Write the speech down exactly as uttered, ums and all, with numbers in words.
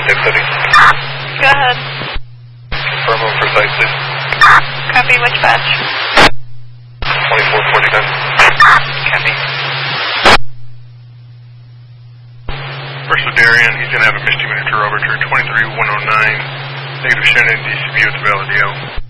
six thirty. Go ahead. Confirm on precise, please. Copy, which batch? twenty-four forty-nine. Copy. First with Darien, he's going to have a misdemeanor overture, twenty-three one oh nine. Negative Shannon, D C B with Valadeo.